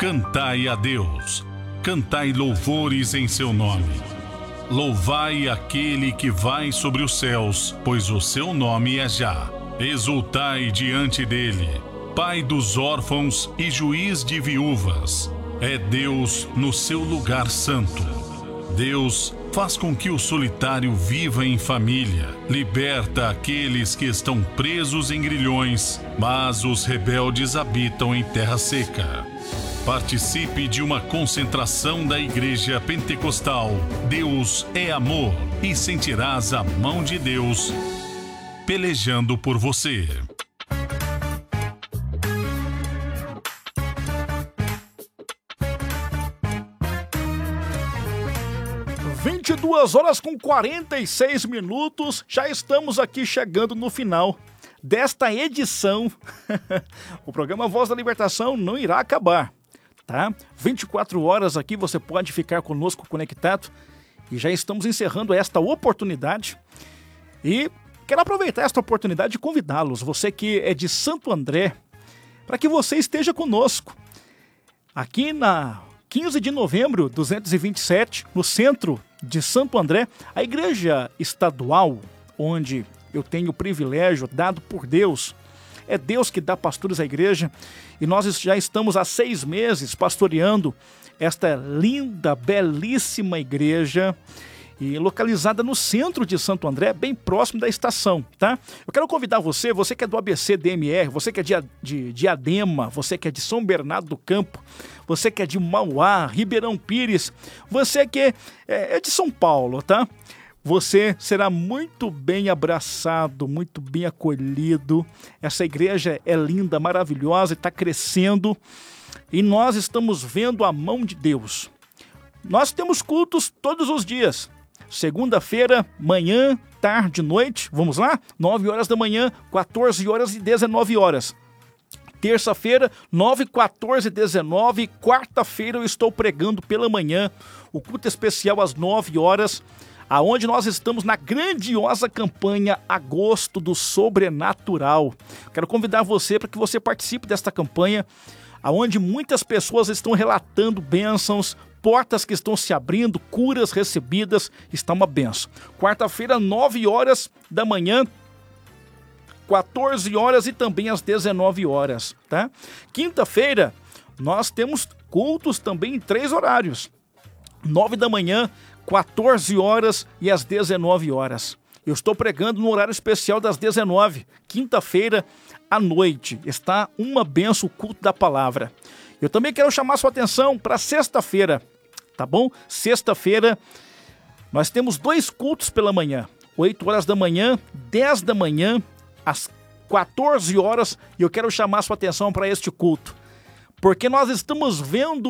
Cantai a Deus, cantai louvores em seu nome. Louvai aquele que vai sobre os céus, pois o seu nome é Já. Exultai diante dele, Pai dos órfãos e juiz de viúvas. É Deus no seu lugar santo. Deus faz com que o solitário viva em família, liberta aqueles que estão presos em grilhões, mas os rebeldes habitam em terra seca. Participe de uma concentração da Igreja Pentecostal Deus é Amor e sentirás a mão de Deus pelejando por você. (22h46), já estamos aqui chegando no final desta edição. O programa Voz da Libertação não irá acabar, tá? 24 horas aqui você pode ficar conosco conectado e já estamos encerrando esta oportunidade e quero aproveitar esta oportunidade de convidá-los, você que é de Santo André, para que você esteja conosco aqui na 15 de novembro, 227, no centro de Santo André, a igreja estadual, onde eu tenho o privilégio dado por Deus. É Deus que dá pastores à igreja e nós já estamos há 6 meses pastoreando esta linda, belíssima igreja e localizada no centro de Santo André, bem próximo da estação, tá? Eu quero convidar você que é do ABC DMR, você que é de Diadema, você que é de São Bernardo do Campo, você que é de Mauá, Ribeirão Pires, você que é de São Paulo, tá? Você será muito bem abraçado, muito bem acolhido. Essa igreja é linda, maravilhosa e está crescendo. E nós estamos vendo a mão de Deus. Nós temos cultos todos os dias. Segunda-feira, manhã, tarde, noite. Vamos lá? 9 horas da manhã, 14 horas e 19 horas. Terça-feira, 9, 14 e 19. Quarta-feira eu estou pregando pela manhã. O culto especial às 9 horas. Aonde nós estamos na grandiosa campanha Agosto do Sobrenatural. Quero convidar você para que você participe desta campanha, aonde muitas pessoas estão relatando bênçãos, portas que estão se abrindo, curas recebidas, está uma bênção. Quarta-feira, 9 horas da manhã, 14 horas e também às 19 horas, tá? Quinta-feira, nós temos cultos também em 3 horários. 9 da manhã, 14 horas e às 19 horas. Eu estou pregando no horário especial das 19, quinta-feira à noite. Está uma benção o culto da palavra. Eu também quero chamar sua atenção para sexta-feira, tá bom? Sexta-feira nós temos 2 cultos pela manhã. 8 horas da manhã, 10 da manhã, às 14 horas. E eu quero chamar sua atenção para este culto, porque nós estamos vendo